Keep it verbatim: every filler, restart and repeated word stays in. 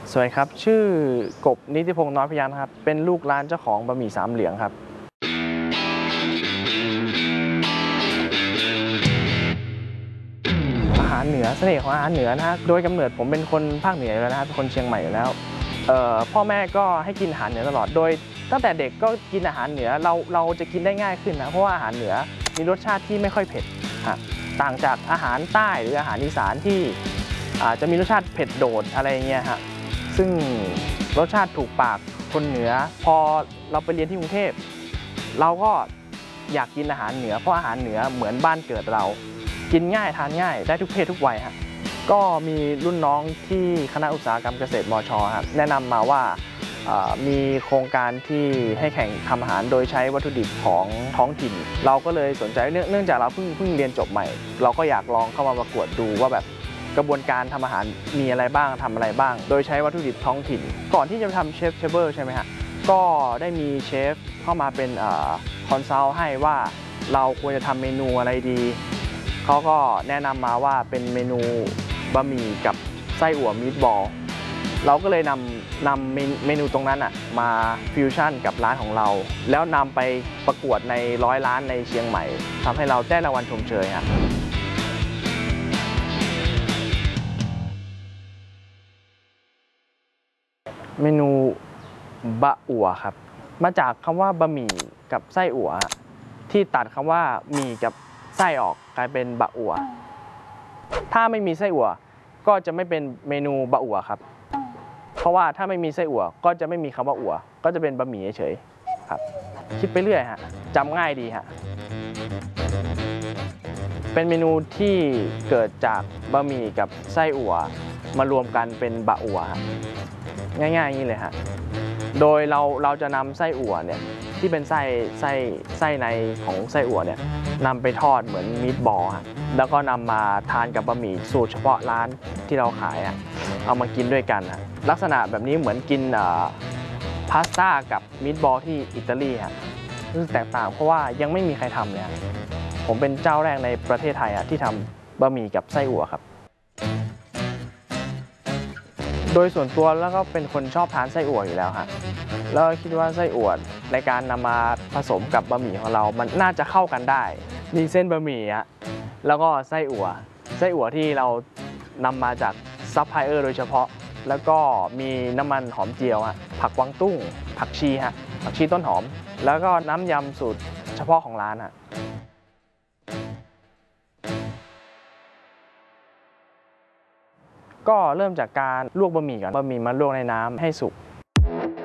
สวัสดีครับชื่อกบนิติพงษ์น้อยพยัญชนะครับเป็นลูกร้านเจ้าของบะหมี่สามเหลี่ยมครับอาหารเหนือเสน่ห์ของอาหารเหนือนะฮะโดยกำเนิดผมเป็นคนภาคเหนืออยู่แล้วนะครับเป็นคนเชียงใหม่อยู่แล้วเอ่อพ่อแม่ก็ให้กินอาหารเหนือตลอดโดยตั้งแต่เด็กก็กินอาหารเหนือเราเราจะกินได้ง่ายขึ้นนะเพราะว่าอาหารเหนือมีรสชาติที่ไม่ค่อยเผ็ดฮะต่างจากอาหารใต้หรืออาหารอีสานที่อาจจะมีรสชาติเผ็ดโดดอะไรเงี้ยฮะซึ่งรสชาติถูกปากคนเหนือพอเราไปเรียนที่กรุงเทพเราก็อยากกินอาหารเหนือเพราะอาหารเหนือเหมือนบ้านเกิดเรากินง่ายทานง่ายได้ทุกเพศทุกวัยฮะก็มีรุ่นน้องที่คณะอุตสาหกรรมเกษตรมชครับแนะนำมาว่ามีโครงการที่ให้แข่งทำอาหารโดยใช้วัตถุดิบของท้องถิ่นเราก็เลยสนใจเนื่องจากเราเพิ่งเพิ่งเรียนจบใหม่เราก็อยากลองเข้ามาประกวดดูว่าแบบกระบวนการทำอาหารมีอะไรบ้างทำอะไรบ้างโดยใช้วัตถุดิบท้องถิ่นก่อนที่จะทำเชฟเชฟเบอร์ใช่ไหมฮะก็ได้มีเชฟเข้ามาเป็นคอนซัลท์ให้ว่าเราควรจะทำเมนูอะไรดีเขาก็แนะนำมาว่าเป็นเมนูบะหมี่กับไส้อั่วมีทบอลเราก็เลยนำนำเมนูตรงนั้นอ่ะมาฟิวชั่นกับร้านของเราแล้วนำไปประกวดในร้อยร้านในเชียงใหม่ทำให้เราได้รางวัลชมเชยครับเมนูบะอั่วครับมาจากคำว่าบะหมี่กับไส้อั่วที่ตัดคำว่าหมี่กับไส้ออกกลายเป็นบะอั่วถ้าไม่มีไส้อั่วก็จะไม่เป็นเมนูบะอั่วครับเพราะว่าถ้าไม่มีไส้อั่วก็จะไม่มีคำว่าอั่วก็จะเป็นบะหมี่เฉยๆครับคิดไปเรื่อยฮะจำง่ายดีฮะเป็นเมนูที่เกิดจากบะหมี่กับไส้อั่วมารวมกันเป็นบะอั่วง่ายๆอย่างนี้เลยฮะโดยเราเราจะนำไส้อั่วเนี่ยที่เป็นไส้ไส้ไส้ในของไส้อั่วเนี่ยนำไปทอดเหมือนมีทบอลฮะแล้วก็นำมาทานกับบะหมี่สูตรเฉพาะร้านที่เราขายอ่ะเอามากินด้วยกันฮะลักษณะแบบนี้เหมือนกินพาสต้ากับมีทบอลที่อิตาลีฮะรู้สึกแตกต่างเพราะว่ายังไม่มีใครทำเลยผมเป็นเจ้าแรกในประเทศไทยที่ทำบะหมี่กับไส้อั่วครับโดยส่วนตัวแล้วก็เป็นคนชอบทานไส้อั่วอยู่แล้วฮะแล้วคิดว่าไส้อั่วในการนำมาผสมกับบะหมี่ของเรามันน่าจะเข้ากันได้มีเส้นบะหมี่ฮะแล้วก็ไส้อั่วไส้อั่วที่เรานำมาจากซัพพลายเออร์โดยเฉพาะแล้วก็มีน้ำมันหอมเจียวฮะผักกวางตุ้งผักชีฮะผักชีต้นหอมแล้วก็น้ำยำสูตรเฉพาะของร้านฮะก็เริ่มจากการลวกบะหมี่ก่อนบะหมี่มาลวกในน้ำให้สุก